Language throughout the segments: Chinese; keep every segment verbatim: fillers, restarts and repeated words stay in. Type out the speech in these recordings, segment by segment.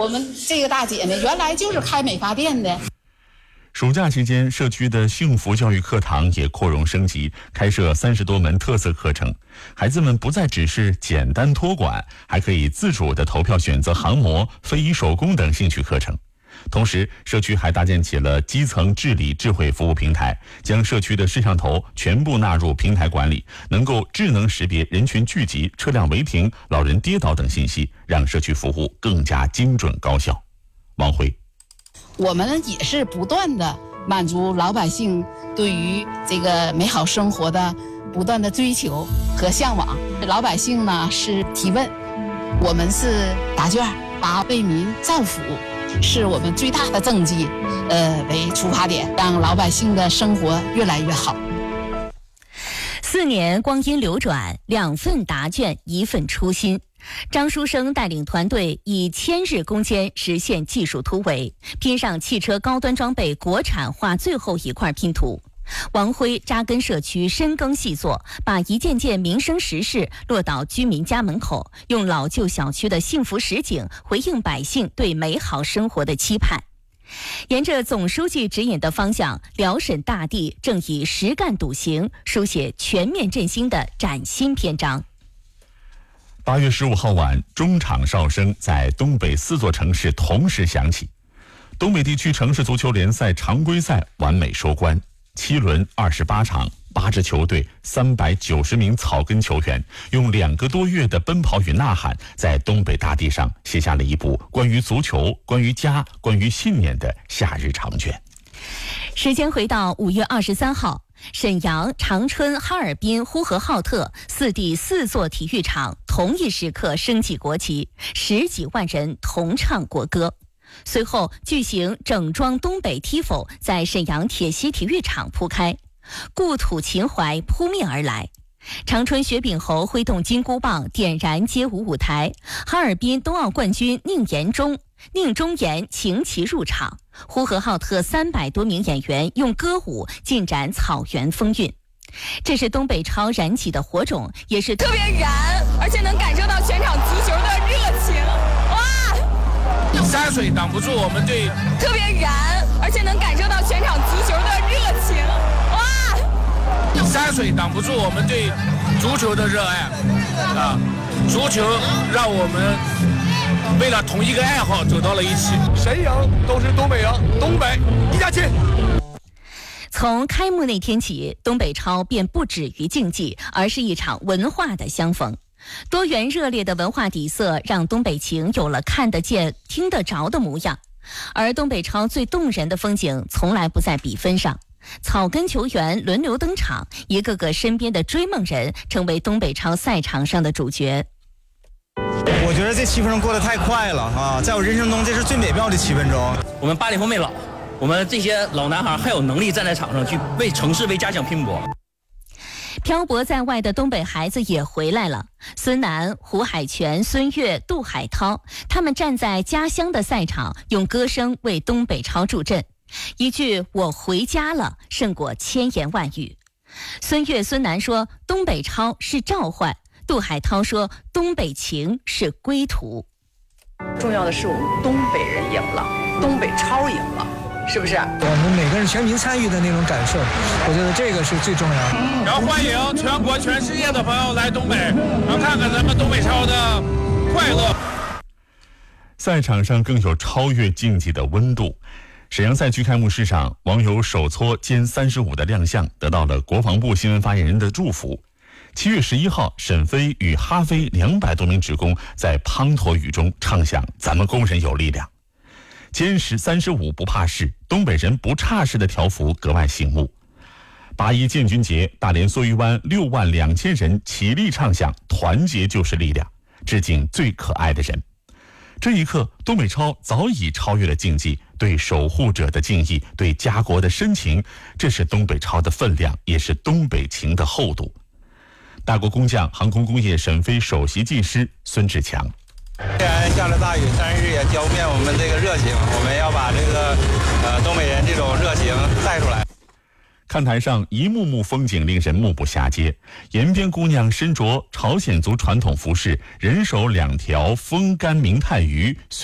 我们这个大姐呢，原来就是开美发店的。 暑假期间，社区的幸福教育课堂也扩容升级，开设三十多门特色课程。孩子们不再只是简单托管，还可以自主的投票选择航模、非遗手工等兴趣课程。同时，社区还搭建起了基层治理智慧服务平台，将社区的摄像头全部纳入平台管理，能够智能识别人群聚集、车辆违停、老人跌倒等信息，让社区服务更加精准高效。王辉。 我们也是不断的满足老百姓对于这个美好生活的不断的追求和向往。老百姓呢是提问，我们是答卷，把为民造福是我们最大的政绩，呃为出发点，让老百姓的生活越来越好。 四年光阴流转，两份答卷，一份初心。张书生带领团队以千日攻坚实现技术突围，拼上汽车高端装备国产化最后一块拼图。王辉扎根社区，深耕细作，把一件件民生实事落到居民家门口，用老旧小区的幸福实景回应百姓对美好生活的期盼。沿着总书记指引的方向，辽沈大地正以实干笃行书写全面振兴的崭新篇章。 八月十五号晚，中场哨声在东北四座城市同时响起。东北地区城市足球联赛常规赛完美收官，七轮二十八场，八支球队，三百九十名草根球员，用两个多月的奔跑与呐喊，在东北大地上写下了一部关于足球、关于家、关于信念的夏日长卷。 时间回到五月二十三号，沈阳、长春、哈尔滨、呼和浩特四地四座体育场同一时刻升起国旗，十几万人同唱国歌。随后巨型整装东北 Tifo 在沈阳铁西体育场铺开，故土情怀扑面而来。长春雪饼猴挥动金箍棒点燃街舞舞台，哈尔滨冬奥冠军宁延中宁中岩擎旗入场，呼和浩特三百多名演员用歌舞尽展草原风韵。这是东北超燃起的火种，也是特别燃，而且能感受到全场足球的热情。哇！ 山水挡不住我们对特别燃，而且能感受到全场足球的热情。哇！ 山水挡不住我们对足球的热爱啊！足球让我们为了同一个爱好走到了一起， 谁赢都是东北赢，东北一家亲。 从开幕那天起，东北超便不止于竞技，而是一场文化的相逢。多元热烈的文化底色让东北情有了看得见、听得着的模样。而东北超最动人的风景从来不在比分上，草根球员轮流登场，一个个身边的追梦人成为东北超赛场上的主角。 我觉得这七分钟过得太快了啊！在我人生中，这是最美妙的七分钟。 我们八零后没老，我们这些老男孩还有能力站在场上去为城市、为家乡拼搏。 漂泊在外的东北孩子也回来了，孙楠、胡海泉、孙悦、杜海涛，他们站在家乡的赛场，用歌声为东北超助阵。一句我回家了胜过千言万语。孙悦、孙楠说东北超是召唤，杜海涛说东北情是归途。 重要的是我们东北人赢了，东北超赢了，是不是？ 我们每个人全民参与的那种感受，我觉得这个是最重要的。 然后欢迎全国全世界的朋友来东北，然后看看咱们东北超的快乐。 赛场上更有超越竞技的温度。沈阳赛区开幕式上，网友手搓歼三十五的亮相得到了国防部新闻发言人的祝福。七月十一号，沈飞与哈飞两百多名职工在滂沱雨中唱响咱们工人有力量。歼十三十五不怕事，东北人不差事的条幅格外醒目。八一建军节，大连梭鱼湾六万两千人起立唱响团结就是力量，致敬最可爱的人。这一刻，东北超早已超越了竞技，对守护者的敬意，对家国的深情，这是东北超的分量，也是东北情的厚度。大国工匠、航空工业沈飞首席技师孙志强。 虽然下了大雨，但是也浇不灭我们这个热情，我们要把这个呃东北人这种热情带出来。 看台上一幕幕风景令人目不暇接，延边姑娘身着朝鲜族传统服饰，人手两条风干明太鱼，随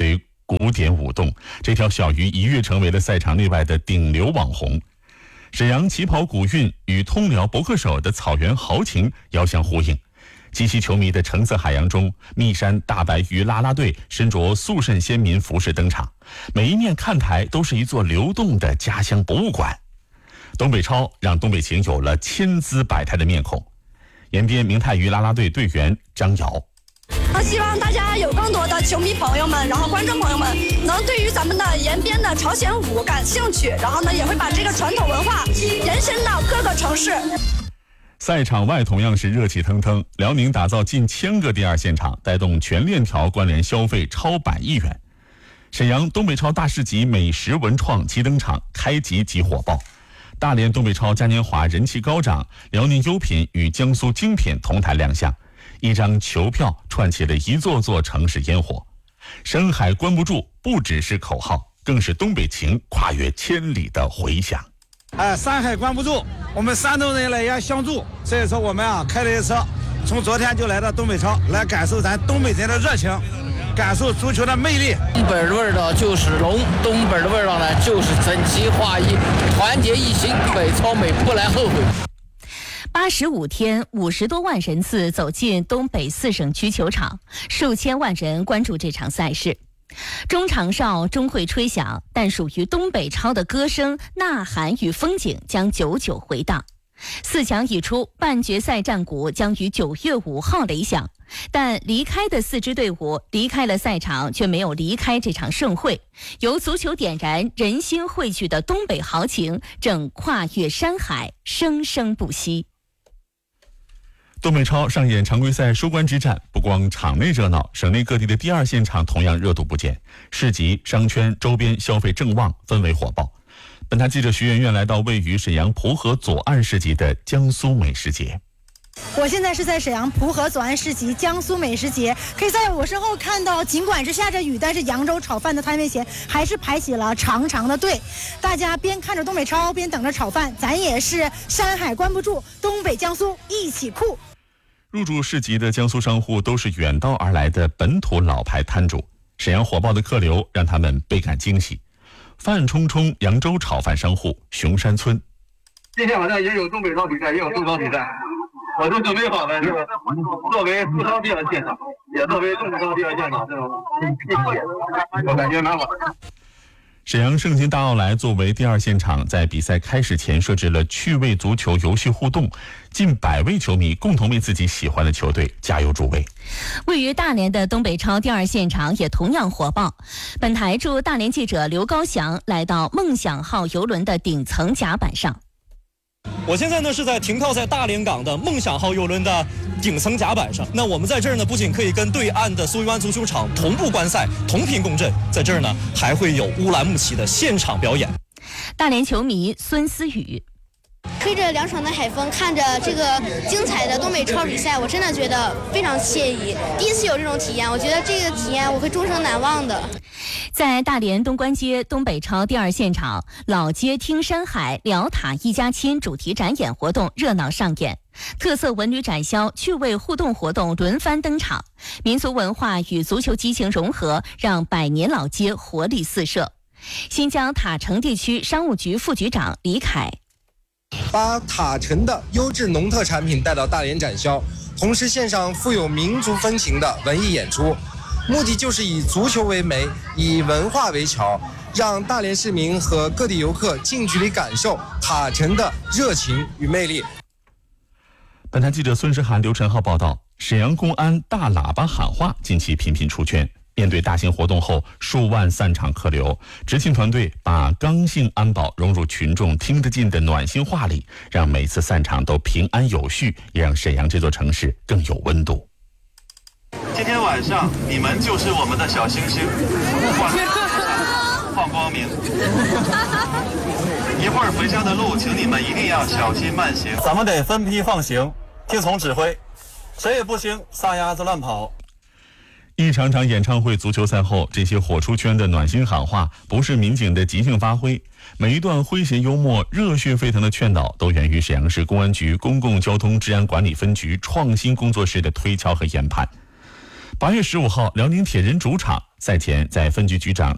古典舞动，这条小鱼一跃成为了赛场内外的顶流网红。沈阳旗袍古韵与通辽伯克首的草原豪情遥相呼应。激起球迷的橙色海洋中，密山大白鱼啦啦队身着肃慎先民服饰登场，每一面看台都是一座流动的家乡博物馆。东北超让东北情有了千姿百态的面孔。延边明泰鱼啦啦队队员张瑶， 那希望大家有更多的球迷朋友们，然后观众朋友们能对于咱们的延边的朝鲜舞感兴趣，然后呢也会把这个传统文化延伸到各个城市。 赛场外同样是热气腾腾，辽宁打造近千个第二现场，带动全链条关联消费超百亿元。沈阳东北超大市集美食文创即登场，开集即火爆。大连东北超嘉年华人气高涨，辽宁优品与江苏精品同台亮相，一张球票串起了一座座城市烟火。深海关不住不只是口号，更是东北情跨越千里的回响。 哎，山海关不住，我们山东人来也相助，所以说我们啊开了一车，从昨天就来到东北超，来感受咱东北人的热情，感受足球的魅力。 东北的味道就是龙，东北的味道呢就是整齐划一，团结一心，北超美不来后悔。 八十五天，五十多万人次走进东北四省区球场，数千万人关注这场赛事。中长哨终会吹响，但属于东北超的歌声、呐喊与风景将久久回荡。四强已出，半决赛战鼓将于九月五号擂响。但离开的四支队伍离开了赛场，却没有离开这场盛会。由足球点燃、人心汇聚的东北豪情，正跨越山海，生生不息。 东北超上演常规赛收官之战，不光场内热闹，省内各地的第二现场同样热度不减，市集、商圈周边消费正旺，氛围火爆。本台记者徐媛媛来到位于沈阳蒲河左岸市集的江苏美食节。 我现在是在沈阳蒲河左岸市集江苏美食节，可以在我身后看到，尽管是下着雨，但是扬州炒饭的摊位前还是排起了长长的队。大家边看着东北超，边等着炒饭，咱也是山海关不住，东北江苏一起酷。 入驻市集的江苏商户都是远道而来的本土老牌摊主，沈阳火爆的客流让他们倍感惊喜。范冲冲扬州炒饭商户熊山村， 今天晚上也有东北超比赛，也有中超比赛，我都准备好了，是吧？作为中超第二现场，也作为中超第二现场，这种我感觉蛮好的。 沈阳盛京大奥莱作为第二现场，在比赛开始前设置了趣味足球游戏互动，近百位球迷共同为自己喜欢的球队加油助威。 位于大连的东北超第二现场也同样火爆。本台驻大连记者刘高翔来到梦想号邮轮的顶层甲板上。 我现在呢是在停靠在大连港的梦想号邮轮的顶层甲板上。那我们在这儿呢，不仅可以跟对岸的苏维湾足球场同步观赛、同频共振，在这儿呢还会有乌兰牧骑的现场表演。 大连球迷孙思雨。 吹着凉爽的海风，看着这个精彩的东北超比赛，我真的觉得非常惬意。第一次有这种体验，我觉得这个体验我会终生难忘的。 在大连东关街东北超第二现场，老街听山海，辽塔一家亲主题展演活动热闹上演，特色文旅展销、趣味互动活动轮番登场，民俗文化与足球激情融合，让百年老街活力四射。新疆塔城地区商务局副局长李凯。 把塔城的优质农特产品带到大连展销，同时献上富有民族风情的文艺演出，目的就是以足球为媒，以文化为桥，让大连市民和各地游客近距离感受塔城的热情与魅力。 本台记者孙诗涵、刘晨浩报道，沈阳公安大喇叭喊话近期频频出圈。面对大型活动后数万散场客流，执勤团队把刚性安保融入群众听得进的暖心话里，让每次散场都平安有序，也让沈阳这座城市更有温度。 今天晚上你们就是我们的小星星，放放光明。一会儿回家的路，请你们一定要小心慢行。 咱们得分批放行，听从指挥，谁也不行撒丫子乱跑。 一场场演唱会、足球赛后，这些火出圈的暖心喊话，不是民警的即兴发挥，每一段诙谐幽默、热血沸腾的劝导，都源于沈阳市公安局公共交通治安管理分局创新工作室的推敲和研判。八月十五号，辽宁铁人主场赛前，在分局局长